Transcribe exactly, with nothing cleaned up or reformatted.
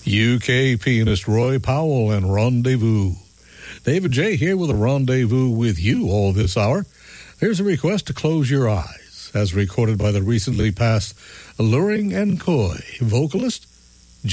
U K pianist Roy Powell and Rendezvous. David J. here with a rendezvous with you all this hour. There's a request to close your eyes, as recorded by the recently passed Alluring and Coy vocalist